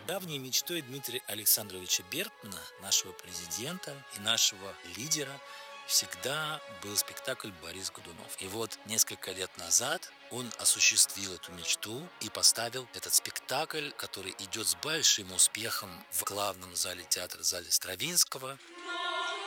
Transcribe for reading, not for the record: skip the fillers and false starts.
Давней мечтой Дмитрия Александровича Бертмана, нашего президента и нашего лидера, всегда был спектакль «Борис Годунов». И вот несколько лет назад он осуществил эту мечту и поставил этот спектакль, который идет с большим успехом в главном зале театра, зале Стравинского.